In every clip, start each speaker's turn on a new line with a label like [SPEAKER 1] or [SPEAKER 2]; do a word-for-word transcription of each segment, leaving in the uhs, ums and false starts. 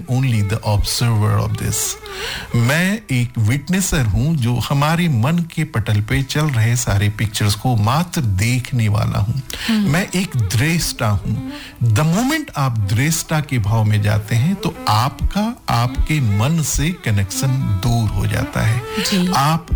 [SPEAKER 1] only the observer of this. मैं एक विटनेसर हूं जो हमारे मन के पटल पे चल रहे सारे पिक्चर्स को मात्र देखने वाला हूं. hmm. मैं एक दृष्टा हूं. द मोमेंट आप दृष्टा के भाव में जाते हैं तो आपका आपके मन से कनेक्शन दूर हो जाता है. आप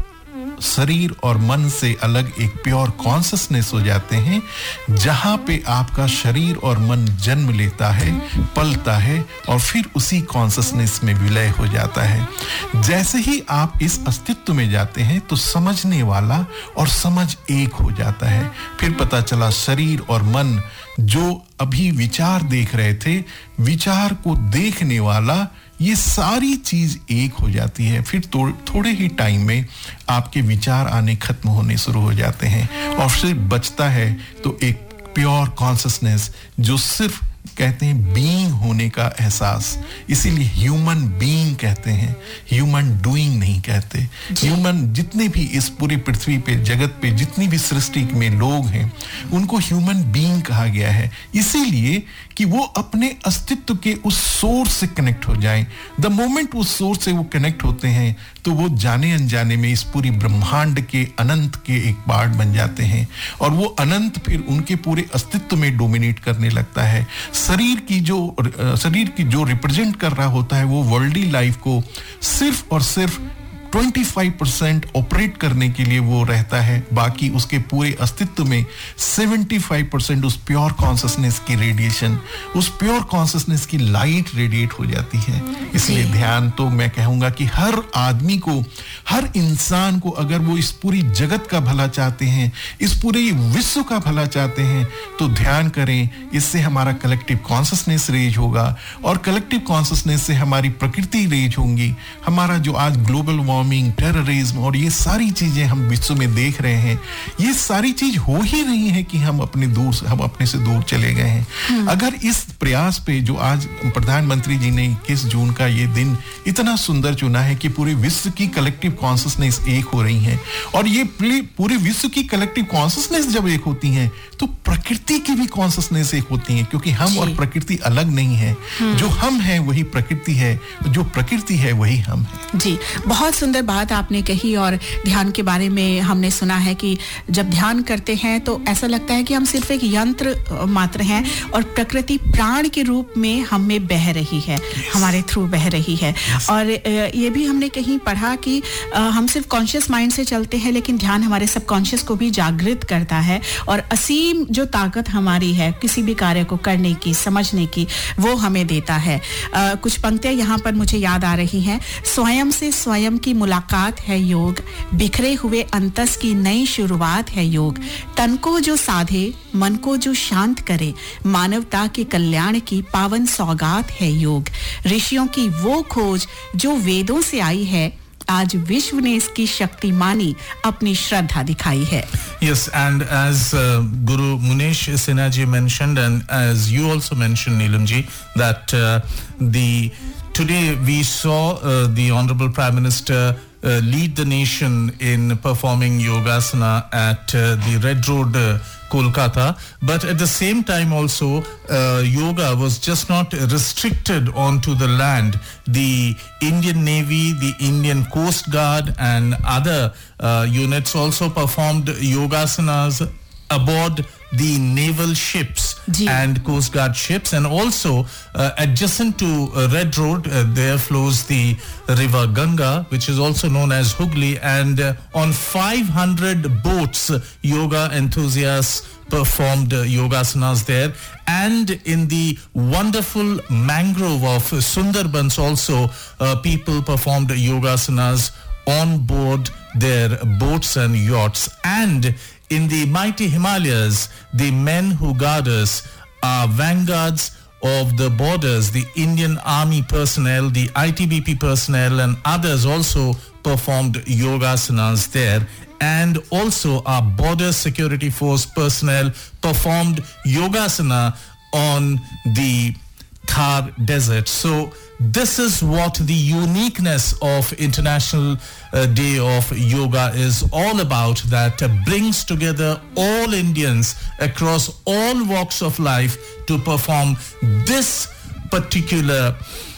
[SPEAKER 1] शरीर और मन से अलग एक प्योर कॉन्शसनेस हो जाते हैं जहां पे आपका शरीर और मन जन्म लेता है, पलता है और फिर उसी कॉन्शसनेस में विलय हो जाता है. जैसे ही आप इस अस्तित्व में जाते हैं तो समझने वाला और समझ एक हो जाता है. फिर पता चला शरीर और मन जो अभी विचार देख रहे थे, विचार को देखने वाला, ये सारी चीज एक हो जाती है. फिर तो, थोड़े ही टाइम में आपके विचार आने खत्म होने शुरू हो जाते हैं और फिर बचता है तो एक प्योर कॉन्शसनेस जो सिर्फ कहते हैं बीइंग होने का एहसास. इसीलिए ह्यूमन बीइंग कहते हैं, ह्यूमन डूइंग नहीं कहते. ह्यूमन जितने भी इस पूरी पृथ्वी पे, जगत पे जितनी भी सृष्टि में लोग हैं उनको ह्यूमन बीइंग कहा गया है, इसीलिए कि वो अपने अस्तित्व के उस सोर्स से कनेक्ट हो जाएं. द मोमेंट उस सोर्स से वो कनेक्ट होते हैं तो वो जाने अनजाने में इस पूरी ब्रह्मांड के अनंत के एक पार्ट बन जाते हैं और वो अनंत फिर उनके पूरे अस्तित्व में डोमिनेट करने लगता है. शरीर की जो शरीर की जो रिप्रेजेंट कर रहा होता है वो वर्ल्डली लाइफ को सिर्फ और सिर्फ पच्चीस परसेंट ऑपरेट करने के लिए वो रहता है. बाकी उसके पूरे अस्तित्व में पचहत्तर परसेंट उस प्योर कॉन्शसनेस की रेडिएशन, उस प्योर कॉन्शसनेस की लाइट रेडिएट हो जाती है. इसलिए ध्यान तो मैं कहूंगा कि हर आदमी को, हर इंसान को, अगर वो इस पूरी जगत का भला चाहते हैं, इस पूरे विश्व का भला चाहते हैं तो ध्यान करें. इससे हमारा कलेक्टिव कॉन्शसनेस रेज होगा और कलेक्टिव कॉन्शसनेस से हमारी प्रकृति रेज होंगी. हमारा जो आज ग्लोबल वार्मिंग, टेररिज्म और ये सारी चीजें हम विश्व में देख रहे हैं, ये सारी चीज हो ही रही है कि हम अपने दूर हम अपने से दूर चले गए हैं. अगर इस प्रयास पे जो आज प्रधानमंत्री जी ने इक्कीस जून का ये दिन इतना सुंदर चुना है कि पूरे विश्व की कलेक्टिव कॉन्शसनेस एक हो रही है और ये पूरे विश्व की कलेक्टिव कॉन्शसनेस जब एक होती है तो प्रकृति की भी कॉन्शसनेस एक होती है, क्योंकि हम और प्रकृति अलग नहीं है. जो हम हैं वही प्रकृति है, जो प्रकृति है वही हम है.
[SPEAKER 2] जी, बहुत सुंदर बात आपने कही. और ध्यान के बारे में हमने सुना है कि जब ध्यान करते हैं तो ऐसा लगता है कि हम सिर्फ एक यंत्र मात्र हैं और प्रकृति प्राण के रूप में हम में बह रही है, yes. हमारे थ्रू बह रही है. yes. और ये भी हमने कहीं पढ़ा कि हम सिर्फ कॉन्शियस माइंड से चलते हैं लेकिन ध्यान हमारे सबकॉन्शियस को भी जागृत करता है और असीम जो ताकत हमारी है किसी भी कार्य को करने की, समझने की, वो हमें देता है. आ, कुछ पंक्तियां यहाँ पर मुझे याद आ रही हैं. स्वयं से स्वयं की मुलाकात है योग, बिखरे हुए अंतस की नई शुरुआत है योग. तन को जो साधे, मन को जो शांत करे, मानवता के कल्याण की पावन सौगात है योग. ऋषियों की वो खोज जो वेदों से आई है, आज विश्व ने इसकी शक्ति मानी, अपनी श्रद्धा दिखाई है.
[SPEAKER 3] Yes, and as uh, Guru Munesh Sinha ji mentioned, and as you also mentioned, Neelam ji, that uh, the today we saw uh, the Honorable Prime Minister uh, lead the nation in performing yogasana at uh, the Red Road, uh, Kolkata, but at the same time also uh, yoga was just not restricted onto the land. The Indian Navy, the Indian Coast Guard and other uh, units also performed yogasanas aboard the naval ships Gee. and Coast Guard ships, and also uh, adjacent to uh, Red Road uh, there flows the river Ganga, which is also known as Hooghly, and uh, on five hundred boats uh, yoga enthusiasts performed uh, yogasanas there, and in the wonderful mangrove of Sundarbans also uh, people performed yogasanas on board their boats and yachts. And in the mighty Himalayas, the men who guard us are vanguards of the borders. The Indian Army personnel, the I T B P personnel and others also performed yogasanas there. And also our border security force personnel performed yogasana on the Thar desert. So this is what the uniqueness of International uh, Day of Yoga is all about, that uh, brings together all Indians across all walks of life to perform this particular